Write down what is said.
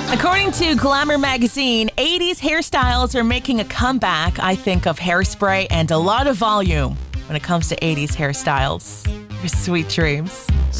According to Glamour magazine, 80s hairstyles are making a comeback. I think of Hairspray and a lot of volume when it comes to 80s hairstyles. Your sweet dreams.